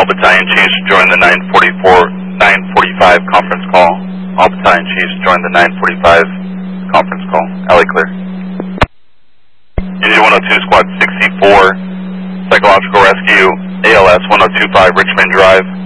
battalion chiefs join the 945 conference call. All battalion chiefs join the 945 conference call. LA clear. Unit 102, Squad 64, Psychological Rescue, ALS 1025 Richmond Drive.